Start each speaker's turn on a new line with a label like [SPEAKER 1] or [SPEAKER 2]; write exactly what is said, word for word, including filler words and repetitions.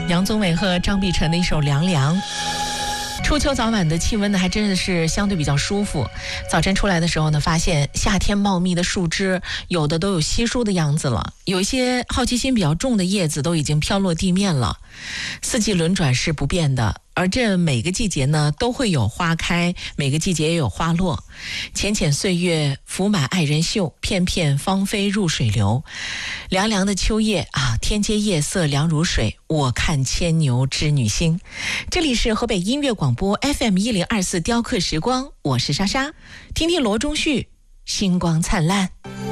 [SPEAKER 1] 杨宗纬和张碧晨的一首《凉凉》。初秋早晚的气温呢，还真的是相对比较舒服。早晨出来的时候呢，发现夏天茂密的树枝，有的都有稀疏的样子了，有一些好奇心比较重的叶子都已经飘落地面了。四季轮转是不变的，而这每个季节呢，都会有花开，每个季节也有花落。浅浅岁月拂满爱人袖，片片芳菲入水流。凉凉的秋夜啊，天阶夜色凉如水，我看牵牛织女星。这里是河北音乐广播 F M 一零二四雕刻时光，我是莎莎，听听罗中旭，星光灿烂。